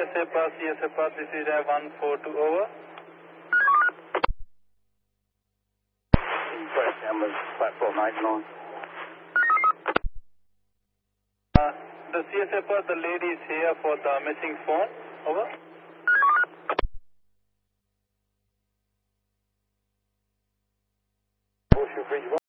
CSFR, this is 142 over. Inquest numbers, platform 89. The CSFR, the lady is here for the missing phone. Over. Horseshoe Bridge